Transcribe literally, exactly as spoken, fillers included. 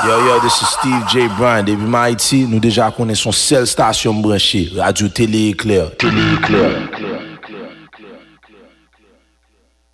Yo, yo, this is Steve J. Bryan. Depuis Haïti, nous déjà connaissons seule station branchée, Radio Télé Éclair. Télé Éclair.